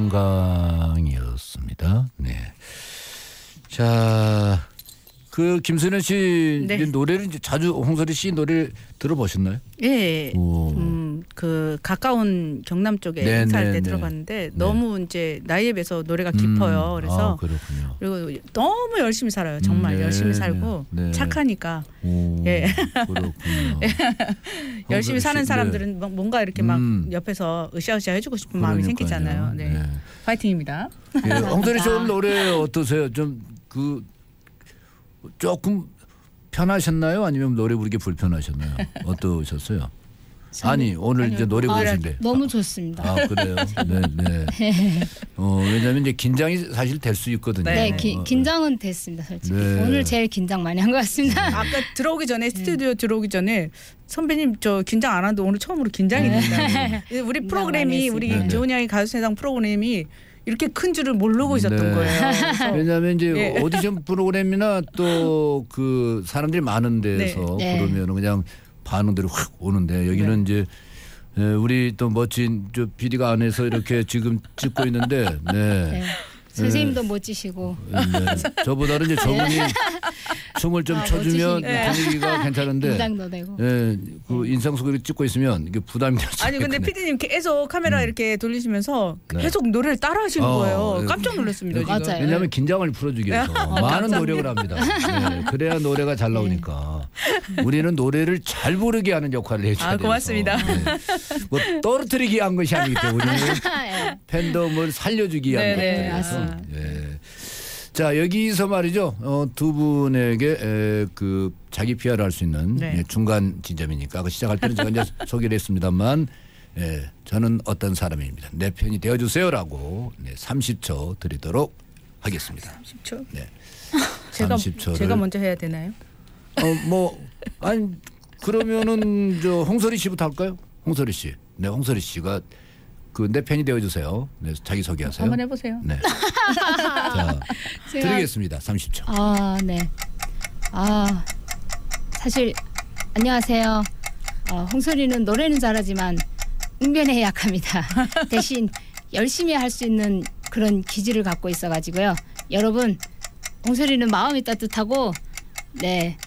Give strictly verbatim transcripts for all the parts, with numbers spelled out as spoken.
한강이었습니다. 네. 자, 그 김선현 씨 네. 노래를 이제 자주 홍소리 씨 노래 들어보셨나요? 예. 오. 음, 그 가까운 경남 쪽에 네, 행사할 네, 때 네. 들어봤는데 네. 너무 이제 나이에 비해서 노래가 깊어요. 음, 그래서 아, 그렇군요. 그리고 너무 열심히 살아요. 정말 네, 열심히 살고 네, 네. 착하니까. 오, 예. 그렇군요. 열심히 사는 씨, 사람들은 네. 뭔가 이렇게 막 음. 옆에서 으쌰으쌰 해주고 싶은 마음이 그러니까요. 생기잖아요. 네. 네. 파이팅입니다. 예, 홍소리 씨 오늘 노래 어떠세요? 좀 그 조금 편하셨나요? 아니면 노래 부르기 불편하셨나요? 어떠셨어요? 아니 오늘 아니요. 이제 노래 아, 부르신데. 너무 좋습니다. 아 그래요? 네, 네. 어 왜냐하면 이제 긴장이 사실 될 수 있거든요. 네, 기, 어, 긴장은 됐습니다. 솔직히 네. 오늘 제일 긴장 많이 한 것 같습니다. 아까 들어오기 전에 스튜디오 들어오기 전에 선배님 저 긴장 안 하는데 오늘 처음으로 긴장이 된다. 우리 긴장 프로그램이 많이 우리 했습니다. 조은양의 가수세상 프로그램이 이렇게 큰 줄을 모르고 있었던 네. 거예요. 그래서 왜냐하면 이제 네. 오디션 프로그램이나 또 그 사람들이 많은 데서 네. 부르면 그냥 반응들이 확 오는데 여기는 이제 에, 우리 또 멋진 저 피디가 안에서 이렇게 지금 찍고 있는데 네. 네. 선생님도 멋지시고 네. 저보다는 이제 저분이 춤을 좀 아, 쳐주면 멋지시니까. 분위기가 괜찮은데 긴장도 되고. 예, 그 인상 속으로 찍고 있으면 이게 부담이 될수 아니 근데 피디님 계속 카메라 이렇게 돌리시면서 네. 계속 노래를 따라하시는 어, 거예요. 네. 깜짝 놀랐습니다. 지금. 맞아요. 왜냐하면 긴장을 풀어주기 위해서 많은 노력을 합니다. 네, 그래야 노래가 잘 나오니까 우리는 노래를 잘 부르게 하는 역할을 해줘야 아, 돼서. 고맙습니다. 네. 뭐 떨어뜨리기 위한 것이 아니기 때문에 예. 팬덤을 살려주기 위한 네, 네. 것들이어서. 아. 예. 자 여기서 말이죠. 어, 두 분에게 에, 그 자기 피아르 할 수 있는 네. 예, 중간 지점이니까 그 시작할 때는 제가 이제 소개를 했습니다만 예, 저는 어떤 사람입니다. 내 편이 되어주세요라고 네, 삼십 초 드리도록 하겠습니다. 삼십 초. 네. 제가 삼십 초를 제가 먼저 해야 되나요? 어, 뭐 아니 그러면은 저 홍소리 씨부터 할까요? 홍소리 씨. 네, 홍소리 씨가 그 내 팬이 되어주세요. 네, 자기 소개하세요. 한번 해보세요. 네. 자, 제가- 드리겠습니다. 삼십 초. 아, 네. 아, 사실 안녕하세요. 어, 홍소리는 노래는 잘하지만 응변에 약합니다. 대신 열심히 할 수 있는 그런 기질을 갖고 있어가지고요. 여러분, 홍소리는 마음이 따뜻하고 네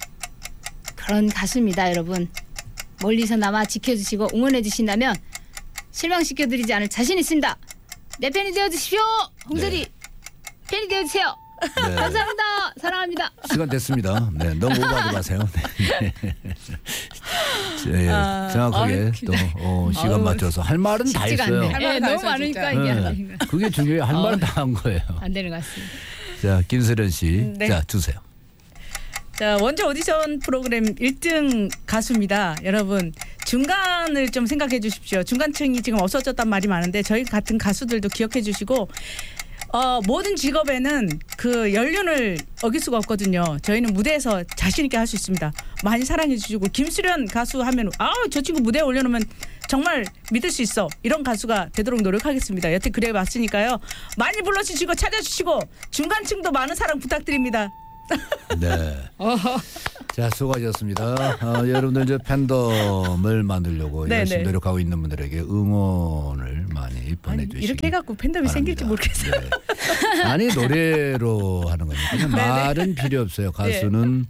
그런 가수입니다. 여러분 멀리서나마 지켜주시고 응원해주신다면 실망시켜드리지 않을 자신 있습니다. 내 팬이 되어주십시오. 홍소리 네. 팬이 되어주세요. 네. 감사합니다. 사랑합니다. 시간 됐습니다. 네, 너무 오버하지 마세요. 네. 네, 아, 정확하게 아유, 또 어, 시간 아유, 맞춰서 할 말은 다 쉽지가 했어요. 않네. 할 예, 말은 다 너무 했어요, 많으니까 진짜. 이게 안 네, 되는 거- 그게 중요해요. 할 어. 말은 다 한 거예요. 안 되는 것 같습니다. 자, 김세련 씨, 네. 자 주세요. 자, 원조 오디션 프로그램 일 등 가수입니다. 여러분 중간을 좀 생각해 주십시오. 중간층이 지금 없어졌단 말이 많은데 저희 같은 가수들도 기억해 주시고 어, 모든 직업에는 그 연륜을 어길 수가 없거든요. 저희는 무대에서 자신 있게 할 수 있습니다. 많이 사랑해 주시고 김수련 가수 하면 아, 저 친구 무대에 올려놓으면 정말 믿을 수 있어. 이런 가수가 되도록 노력하겠습니다. 여태 그래 왔으니까요. 많이 불러주시고 찾아주시고 중간층도 많은 사랑 부탁드립니다. 네. 자, 수고하셨습니다. 어, 여러분들 저 팬덤을 만들려고 네, 열심히 네. 노력하고 있는 분들에게 응원을 많이 아니, 보내주시기 이렇게 해갖고 팬덤이 바랍니다. 생길지 모르겠어요. 네. 아니 노래로 하는 거니까 그냥 말은 필요 없어요. 가수는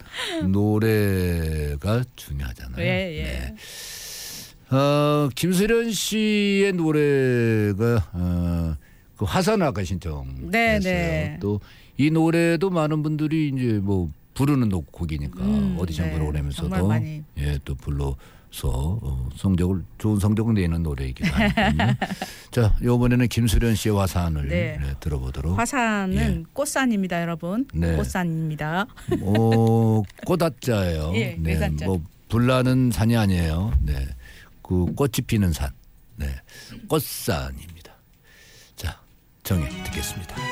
노래가 중요하잖아요. 예, 예. 네. 어, 김수련 씨의 노래가 어, 그 화산 아까 신청했어요. 네, 네. 또 이 노래도 많은 분들이 이제 뭐 부르는 곡이니까 음, 오디션 네. 정말 프로그램에서도 많이. 예, 또 불러서 어, 성적을 좋은 성적을 내는 노래이기도 하니까요. 자, 이번에는 김수련 씨의 화산을 네. 네, 들어보도록. 화산은 예. 꽃산입니다, 여러분. 네. 꽃산입니다. 어, 꽃화자예요. 예, 네, 외산자. 뭐 불나는 산이 아니에요. 네, 그 꽃이 피는 산. 네, 꽃산입니다. 자, 정해 듣겠습니다.